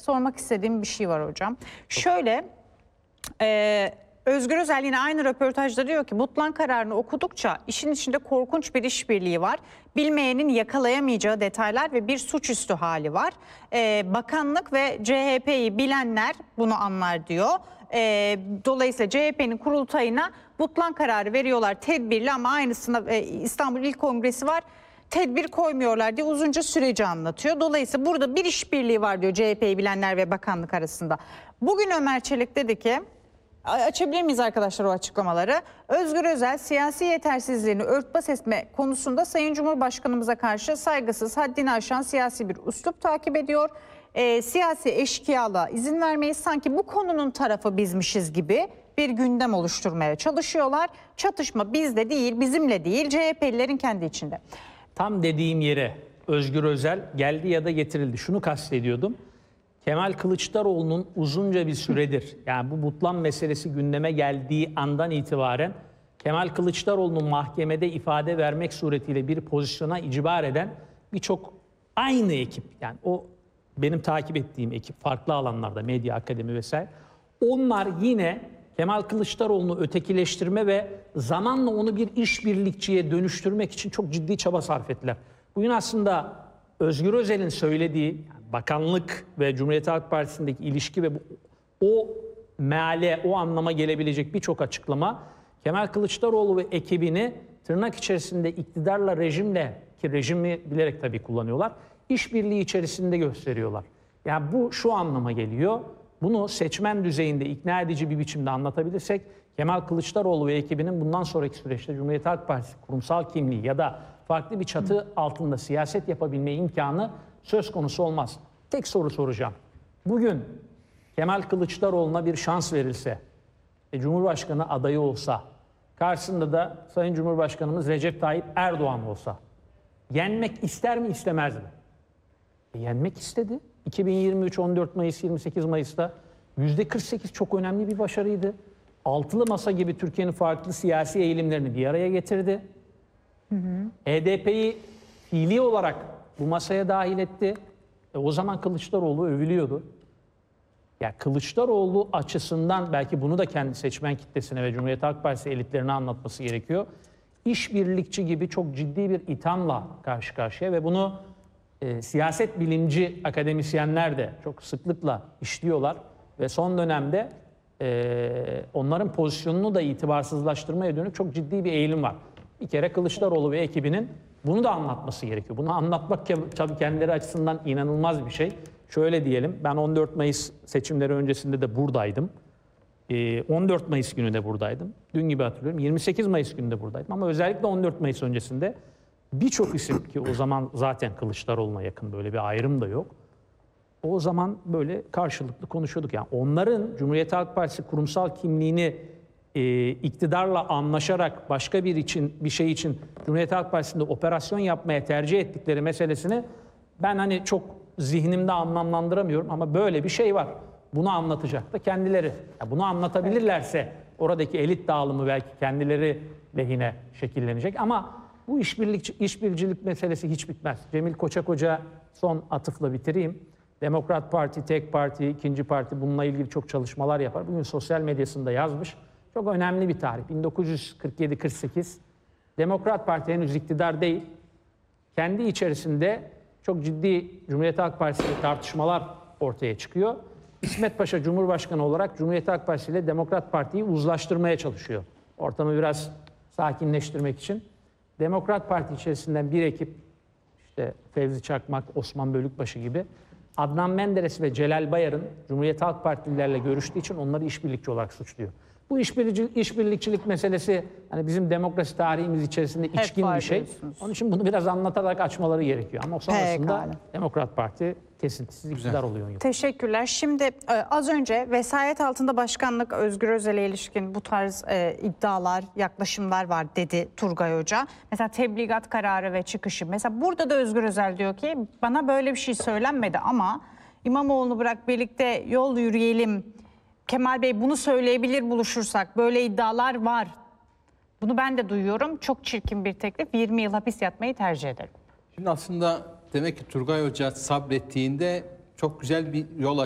sormak istediğim bir şey var hocam. Şöyle, Özgür Özel yine aynı röportajda diyor ki Butlan kararını okudukça işin içinde korkunç bir işbirliği var. Bilmeyenin yakalayamayacağı detaylar ve bir suçüstü hali var. Bakanlık ve CHP'yi bilenler bunu anlar diyor. Dolayısıyla CHP'nin kurultayına Butlan kararı veriyorlar tedbirli ama aynısına İstanbul İl Kongresi var. Tedbir koymuyorlar diye uzunca süreci anlatıyor. Dolayısıyla burada bir işbirliği var diyor CHP'yi bilenler ve bakanlık arasında. Bugün Ömer Çelik dedi ki, açabilir miyiz arkadaşlar o açıklamaları? Özgür Özel siyasi yetersizliğini örtbas etme konusunda Sayın Cumhurbaşkanımıza karşı saygısız, haddini aşan siyasi bir üslup takip ediyor. Siyasi eşkıyalığa izin vermeyiz, sanki bu konunun tarafı bizmişiz gibi bir gündem oluşturmaya çalışıyorlar. Çatışma bizde değil, bizimle değil, CHP'lilerin kendi içinde. Tam dediğim yere Özgür Özel geldi ya da getirildi. Şunu kastediyordum. Kemal Kılıçdaroğlu'nun uzunca bir süredir, yani bu Butlan meselesi gündeme geldiği andan itibaren Kemal Kılıçdaroğlu'nun mahkemede ifade vermek suretiyle bir pozisyona icbar eden birçok aynı ekip, yani o benim takip ettiğim ekip farklı alanlarda, medya, akademi vesaire, onlar yine Kemal Kılıçdaroğlu'nu ötekileştirme ve zamanla onu bir işbirlikçiye dönüştürmek için çok ciddi çaba sarf ettiler. Bugün aslında Özgür Özel'in söylediği bakanlık ve Cumhuriyet Halk Partisi'ndeki ilişki ve o meale, o anlama gelebilecek birçok açıklama Kemal Kılıçdaroğlu ve ekibini tırnak içerisinde iktidarla, rejimle, ki rejimi bilerek tabii kullanıyorlar, işbirliği içerisinde gösteriyorlar. Yani bu şu anlama geliyor. Bunu seçmen düzeyinde ikna edici bir biçimde anlatabilirsek Kemal Kılıçdaroğlu ve ekibinin bundan sonraki süreçte Cumhuriyet Halk Partisi kurumsal kimliği ya da farklı bir çatı altında siyaset yapabilme imkanı söz konusu olmaz. Tek soru soracağım. Bugün Kemal Kılıçdaroğlu'na bir şans verilse, Cumhurbaşkanı adayı olsa, karşısında da Sayın Cumhurbaşkanımız Recep Tayyip Erdoğan olsa, yenmek ister mi istemez mi? Yenmek istedi. 2023 14 Mayıs 28 Mayıs'ta %48 çok önemli bir başarıydı. Altılı Masa gibi Türkiye'nin farklı siyasi eğilimlerini bir araya getirdi. HDP'yi fiili olarak bu masaya dahil etti. O zaman Kılıçdaroğlu övülüyordu. Ya Kılıçdaroğlu açısından belki bunu da kendi seçmen kitlesine ve Cumhuriyet Halk Partisi elitlerine anlatması gerekiyor. İşbirlikçi gibi çok ciddi bir ithamla karşı karşıya ve bunu siyaset bilimci akademisyenler de çok sıklıkla işliyorlar ve son dönemde onların pozisyonunu da itibarsızlaştırmaya dönük çok ciddi bir eğilim var. Bir kere Kılıçdaroğlu ve ekibinin bunu da anlatması gerekiyor. Bunu anlatmak tabii kendileri açısından inanılmaz bir şey. Şöyle diyelim, ben 14 Mayıs seçimleri öncesinde de buradaydım. 14 Mayıs günü de buradaydım. Dün gibi hatırlıyorum. 28 Mayıs günü de buradaydım. Ama özellikle 14 Mayıs öncesinde birçok isim, ki o zaman zaten Kılıçdaroğlu'na yakın, böyle bir ayrım da yok. O zaman böyle karşılıklı konuşuyorduk. Yani onların Cumhuriyet Halk Partisi kurumsal kimliğini iktidarla anlaşarak başka bir şey için Cumhuriyet Halk Partisi'nde operasyon yapmaya tercih ettikleri meselesini ben hani çok zihnimde anlamlandıramıyorum ama böyle bir şey var. Bunu anlatacak da kendileri. Ya bunu anlatabilirlerse oradaki elit dağılımı belki kendileri lehine şekillenecek ama bu işbircilik meselesi hiç bitmez. Cemil Koçakoca son atıfla bitireyim. Demokrat Parti, tek parti, ikinci parti bununla ilgili çok çalışmalar yapar. Bugün sosyal medyasında yazmış. Çok önemli bir tarih. 1947-48. Demokrat Parti henüz iktidar değil. Kendi içerisinde çok ciddi Cumhuriyet Halk Partisi tartışmalar ortaya çıkıyor. İsmet Paşa Cumhurbaşkanı olarak Cumhuriyet Halk Partisi ile Demokrat Parti'yi uzlaştırmaya çalışıyor. Ortamı biraz sakinleştirmek için. Demokrat Parti içerisinden bir ekip, işte Fevzi Çakmak, Osman Bölükbaşı gibi, Adnan Menderes ve Celal Bayar'ın Cumhuriyet Halk Partililerle görüştüğü için onları işbirlikçi olarak suçluyor. Bu işbirlikçilik meselesi hani bizim demokrasi tarihimiz içerisinde içkin bir şey. Onun için bunu biraz anlatarak açmaları gerekiyor. Ama sonrasında Demokrat Parti kesintisiz iktidar oluyor. Teşekkürler. Şimdi az önce vesayet altında başkanlık Özgür Özel'e ilişkin bu tarz iddialar, yaklaşımlar var dedi Turgay Hoca. Mesela tebligat kararı ve çıkışı. Mesela burada da Özgür Özel diyor ki bana böyle bir şey söylenmedi ama İmamoğlu'nu bırak birlikte yol yürüyelim. Kemal Bey bunu söyleyebilir buluşursak. Böyle iddialar var. Bunu ben de duyuyorum. Çok çirkin bir teklif. 20 yıl hapis yatmayı tercih ederim. Şimdi aslında demek ki Turgay Hoca sabrettiğinde çok güzel bir yol